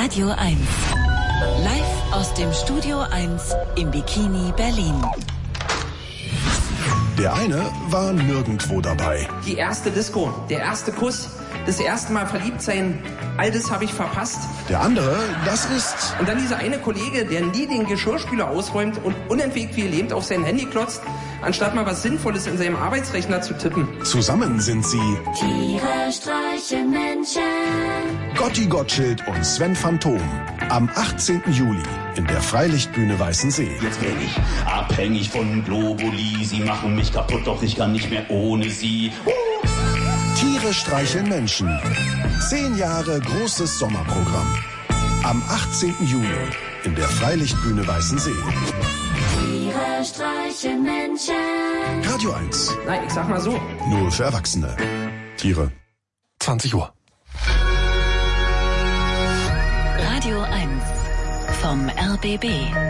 Radio 1. Live aus dem Studio 1 im Bikini Berlin. Der eine war nirgendwo dabei. Die erste Disco, der erste Kuss, das erste Mal verliebt sein, all das habe ich verpasst. Der andere, das ist... Und dann dieser eine Kollege, der nie den Geschirrspüler ausräumt und unentwegt wie gelähmt auf sein Handy klotzt, anstatt mal was Sinnvolles in seinem Arbeitsrechner zu tippen. Zusammen sind sie... Tiere streichen Menschen. Gotti Gottschild und Sven Phantom. Am 18. Juli in der Freilichtbühne Weißensee. Jetzt bin ich abhängig von Globuli. Sie machen mich kaputt, doch ich kann nicht mehr ohne sie. Tiere streicheln Menschen. 10 Jahre großes Sommerprogramm. Am 18. Juli in der Freilichtbühne Weißensee. Tiere streichen Menschen. Radio 1. Nein, ich sag mal so. Nur für Erwachsene. Tiere. 20 Uhr. Radio 1 vom RBB.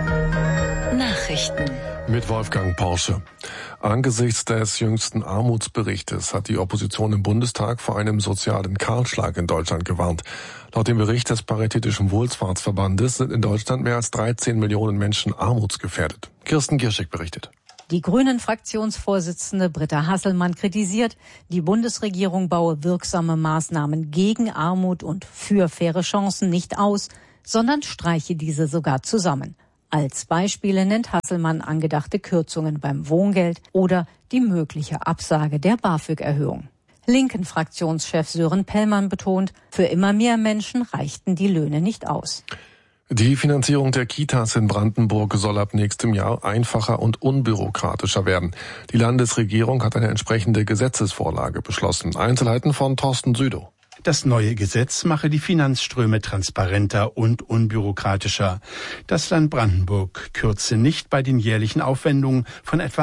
Nachrichten. Mit Wolfgang Porsche. Angesichts des jüngsten Armutsberichtes hat die Opposition im Bundestag vor einem sozialen Kahlschlag in Deutschland gewarnt. Laut dem Bericht des Paritätischen Wohlfahrtsverbandes sind in Deutschland mehr als 13 Millionen Menschen armutsgefährdet. Kirsten Gierschek berichtet. Die Grünen-Fraktionsvorsitzende Britta Hasselmann kritisiert, die Bundesregierung baue wirksame Maßnahmen gegen Armut und für faire Chancen nicht aus, sondern streiche diese sogar zusammen. Als Beispiele nennt Hasselmann angedachte Kürzungen beim Wohngeld oder die mögliche Absage der BAföG-Erhöhung. Linken-Fraktionschef Sören Pellmann betont, für immer mehr Menschen reichten die Löhne nicht aus. Die Finanzierung der Kitas in Brandenburg soll ab nächstem Jahr einfacher und unbürokratischer werden. Die Landesregierung hat eine entsprechende Gesetzesvorlage beschlossen. Einzelheiten von Thorsten Südow. Das neue Gesetz mache die Finanzströme transparenter und unbürokratischer. Das Land Brandenburg kürze nicht bei den jährlichen Aufwendungen von etwa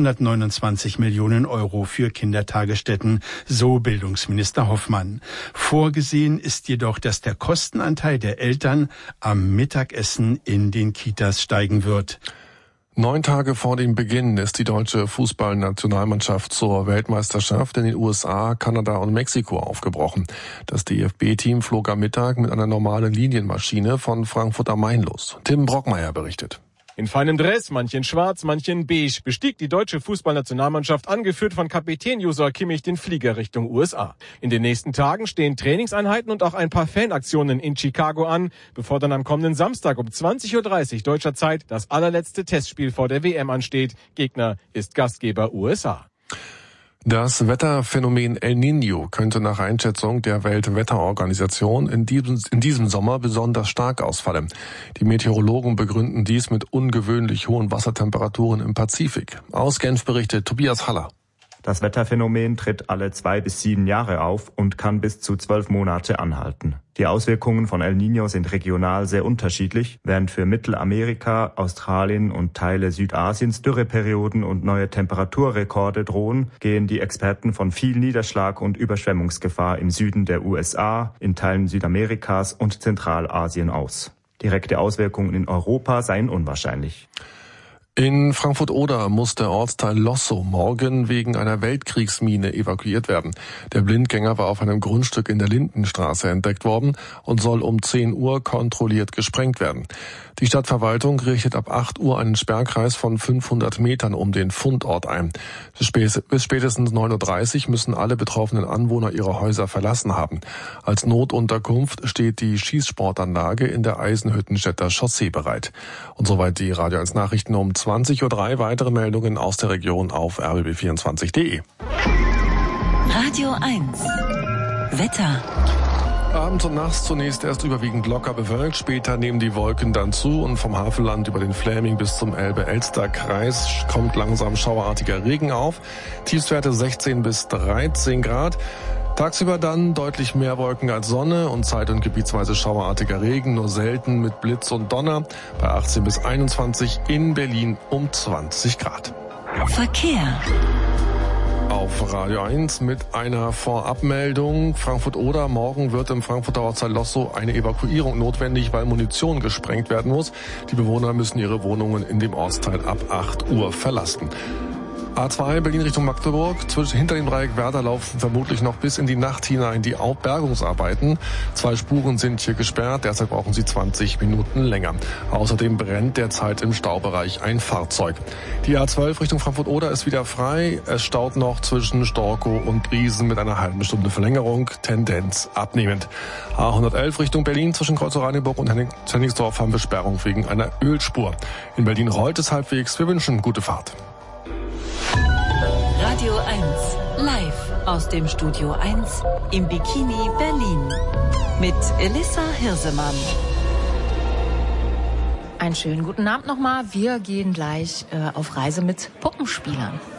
829 Millionen Euro für Kindertagesstätten, so Bildungsminister Hoffmann. Vorgesehen ist jedoch, dass der Kostenanteil der Eltern am Mittagessen in den Kitas steigen wird. 9 Tage vor dem Beginn ist die deutsche Fußballnationalmannschaft zur Weltmeisterschaft in den USA, Kanada und Mexiko aufgebrochen. Das DFB-Team flog am Mittag mit einer normalen Linienmaschine von Frankfurt am Main los. Tim Brockmeier berichtet. In feinem Dress, manche in schwarz, manche in beige, bestieg die deutsche Fußballnationalmannschaft, angeführt von Kapitän Joshua Kimmich, den Flieger Richtung USA. In den nächsten Tagen stehen Trainingseinheiten und auch ein paar Fanaktionen in Chicago an, bevor dann am kommenden Samstag um 20.30 Uhr deutscher Zeit das allerletzte Testspiel vor der WM ansteht. Gegner ist Gastgeber USA. Das Wetterphänomen El Niño könnte nach Einschätzung der Weltwetterorganisation in diesem Sommer besonders stark ausfallen. Die Meteorologen begründen dies mit ungewöhnlich hohen Wassertemperaturen im Pazifik. Aus Genf berichtet Tobias Haller. Das Wetterphänomen tritt alle 2 bis 7 Jahre auf und kann bis zu 12 Monate anhalten. Die Auswirkungen von El Niño sind regional sehr unterschiedlich. Während für Mittelamerika, Australien und Teile Südasiens Dürreperioden und neue Temperaturrekorde drohen, gehen die Experten von viel Niederschlag und Überschwemmungsgefahr im Süden der USA, in Teilen Südamerikas und Zentralasien aus. Direkte Auswirkungen in Europa seien unwahrscheinlich. In Frankfurt-Oder muss der Ortsteil Lossow morgen wegen einer Weltkriegsmine evakuiert werden. Der Blindgänger war auf einem Grundstück in der Lindenstraße entdeckt worden und soll um 10 Uhr kontrolliert gesprengt werden. Die Stadtverwaltung richtet ab 8 Uhr einen Sperrkreis von 500 Metern um den Fundort ein. Bis spätestens 9.30 Uhr müssen alle betroffenen Anwohner ihre Häuser verlassen haben. Als Notunterkunft steht die Schießsportanlage in der Eisenhüttenstädter Chaussee bereit. Und soweit die Radio 1 Nachrichten um 20.03 Uhr. Weitere Meldungen aus der Region auf rbb24.de. Radio 1 Wetter. Abends und nachts zunächst erst überwiegend locker bewölkt, später nehmen die Wolken dann zu und vom Havelland über den Fläming bis zum Elbe-Elster-Kreis kommt langsam schauerartiger Regen auf. Tiefstwerte 16 bis 13 Grad. Tagsüber dann deutlich mehr Wolken als Sonne und zeit- und gebietsweise schauerartiger Regen, nur selten mit Blitz und Donner. Bei 18 bis 21 in Berlin um 20 Grad. Verkehr. Auf Radio 1 mit einer Vorabmeldung. Frankfurt-Oder, morgen wird im Frankfurter Ortsteil Lossow eine Evakuierung notwendig, weil Munition gesprengt werden muss. Die Bewohner müssen ihre Wohnungen in dem Ortsteil ab 8 Uhr verlassen. A2 Berlin Richtung Magdeburg. Hinter dem Dreieck Werder laufen vermutlich noch bis in die Nacht hinein die Bergungsarbeiten. 2 Spuren sind hier gesperrt, derzeit brauchen sie 20 Minuten länger. Außerdem brennt derzeit im Staubereich ein Fahrzeug. Die A12 Richtung Frankfurt-Oder ist wieder frei. Es staut noch zwischen Storkow und Briesen mit einer halben Stunde Verlängerung, Tendenz abnehmend. A111 Richtung Berlin zwischen Kreuz-Oranienburg und Hennigsdorf haben wir Sperrung wegen einer Ölspur. In Berlin rollt es halbwegs. Wir wünschen gute Fahrt. Radio 1 live aus dem Studio 1 im Bikini Berlin mit Elissa Hirsemann. Einen schönen guten Abend nochmal. Wir gehen gleich auf Reise mit Puppenspielern.